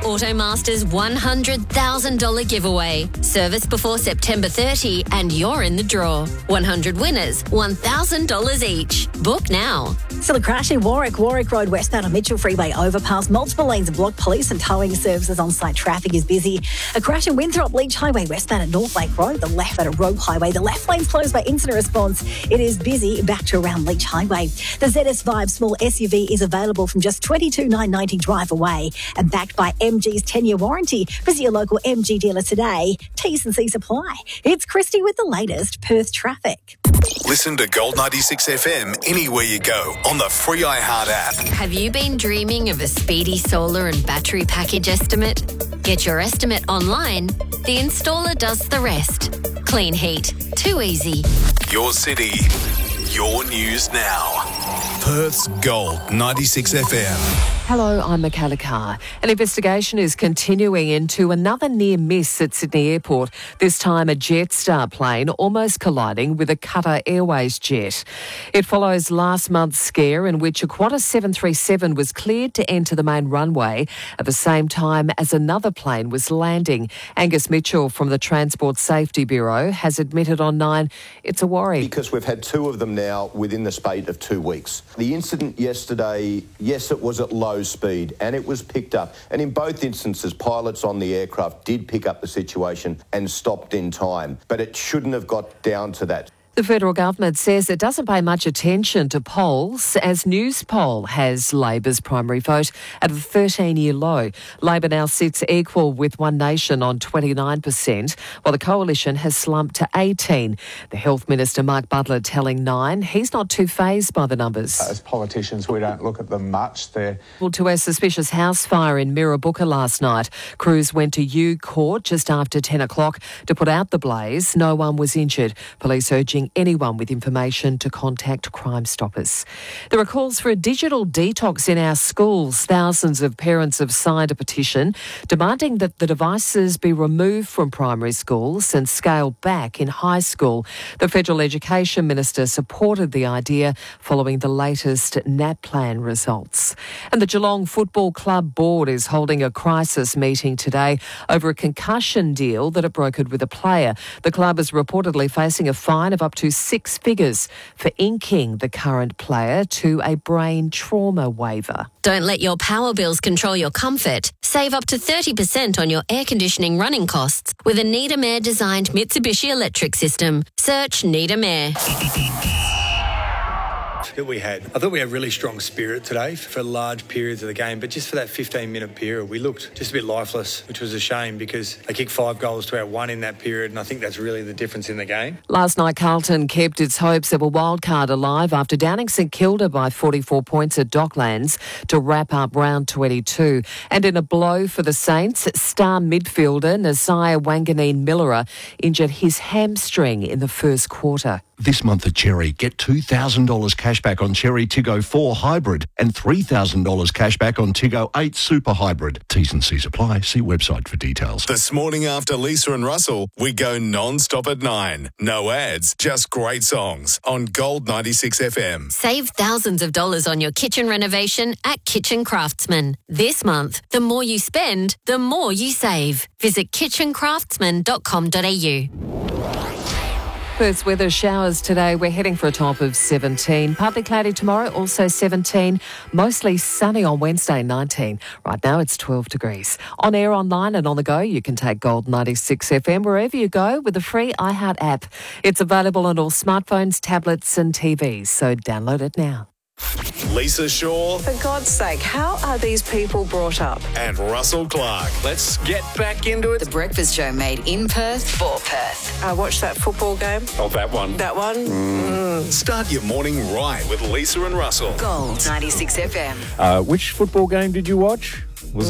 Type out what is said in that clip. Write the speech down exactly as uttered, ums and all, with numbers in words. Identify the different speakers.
Speaker 1: Automaster's one hundred thousand dollars giveaway. Service before September thirtieth and you're in the draw. one hundred winners, one thousand dollars each. Book now.
Speaker 2: Still a crash in Warwick. Warwick Road westbound on Mitchell Freeway overpass. Multiple lanes of blocked. Police and towing services on site. Traffic is busy. A crash in Winthrop Leach Highway westbound at North Lake Road. The left at Robe Highway. The left lane's closed by incident response. It is busy back to around Leach Highway. The Z S Vibe small S U V is available from just twenty-two thousand nine hundred ninety drive away and backed by M G's ten-year warranty. Visit your local M G dealer today. T's and C's apply. It's Christy with the latest Perth traffic.
Speaker 3: Listen to Gold ninety-six F M anywhere you go on the free iHeart app.
Speaker 1: Have you been dreaming of a speedy solar and battery package estimate? Get your estimate online. The installer does the rest. Clean heat. Too easy.
Speaker 3: Your city, your news now. Perth's Gold ninety-six F M.
Speaker 4: Hello, I'm Michaela Carr. An investigation is continuing into another near miss at Sydney Airport, this time a Jetstar plane almost colliding with a Qatar Airways jet. It follows last month's scare in which a Qantas seven thirty-seven was cleared to enter the main runway at the same time as another plane was landing. Angus Mitchell from the Transport Safety Bureau has admitted on Nine it's a worry.
Speaker 5: Because we've had two of them now within the spate of two weeks. The incident yesterday, yes, it was at low speed and it was picked up. And in both instances, pilots on the aircraft did pick up the situation and stopped in time. But it shouldn't have got down to that.
Speaker 4: The federal government says it doesn't pay much attention to polls as Newspoll has Labor's primary vote at a thirteen-year low. Labor now sits equal with One Nation on twenty-nine percent, while the coalition has slumped to eighteen. The Health Minister, Mark Butler, telling Nine he's not too fazed by the numbers.
Speaker 6: As politicians, we don't look at them much. They're...
Speaker 4: Well, to a suspicious house fire in Mirrabooka last night. Crews went to U Court just after ten o'clock to put out the blaze. No one was injured. Police urging anyone with information to contact Crime Stoppers. There are calls for a digital detox in our schools. Thousands of parents have signed a petition demanding that the devices be removed from primary schools and scaled back in high school. The Federal Education Minister supported the idea following the latest NAPLAN results. And the Geelong Football Club Board is holding a crisis meeting today over a concussion deal that it brokered with a player. The club is reportedly facing a fine of up to six figures for inking the current player to a brain trauma waiver.
Speaker 1: Don't let your power bills control your comfort. Save up to thirty percent on your air conditioning running costs with a Needham Air designed Mitsubishi electric system. Search Needham Air.
Speaker 7: That we had. I thought we had really strong spirit today for large periods of the game, but just for that fifteen minute period, we looked just a bit lifeless, which was a shame because they kicked five goals to our one in that period, and I think that's really the difference in the game.
Speaker 4: Last night, Carlton kept its hopes of a wildcard alive after downing St Kilda by forty-four points at Docklands to wrap up round twenty-two. And in a blow for the Saints, star midfielder Nasiah Wanganeen-Millera injured his hamstring in the first quarter.
Speaker 8: This month at Cherry, get two thousand dollars cash back on Cherry Tiggo four Hybrid and three thousand dollars cash back on Tiggo eight Super Hybrid. T's and C's apply. See website for details.
Speaker 3: This morning after Lisa and Russell, we go non-stop at nine. No ads, just great songs on Gold ninety-six F M.
Speaker 1: Save thousands of dollars on your kitchen renovation at Kitchen Craftsman. This month, the more you spend, the more you save. Visit kitchen craftsman dot com dot a u.
Speaker 4: Perth's weather showers today. We're heading for a top of seventeen. Partly cloudy tomorrow, also seventeen. Mostly sunny on Wednesday, nineteen. Right now it's twelve degrees. On air, online and on the go, you can take Gold ninety-six F M wherever you go with the free iHeart app. It's available on all smartphones, tablets and T Vs, so download it now.
Speaker 3: Lisa Shaw.
Speaker 9: For God's sake, how are these people brought up?
Speaker 3: And Russell Clark. Let's get back into it.
Speaker 10: The Breakfast Show made in Perth for Perth.
Speaker 9: I watched that football game.
Speaker 3: Oh, that one.
Speaker 9: That one? Mm.
Speaker 3: Start your morning right with Lisa and Russell.
Speaker 10: Gold ninety-six F M.
Speaker 11: Uh, which football game did you watch?